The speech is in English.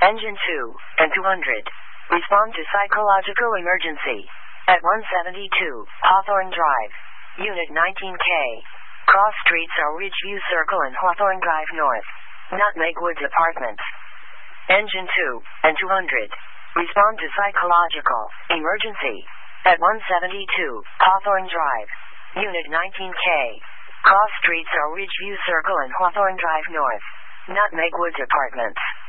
Engine 2 and 200. Respond to psychological emergency. At 172 Hawthorne Drive. Unit 19K. Cross streets are Ridgeview Circle and Hawthorne Drive North. Nutmeg Woods Apartments. Engine 2 and 200. Respond to psychological emergency. At 172 Hawthorne Drive. Unit 19K. Cross streets are Ridgeview Circle and Hawthorne Drive North. Nutmeg Woods Apartments.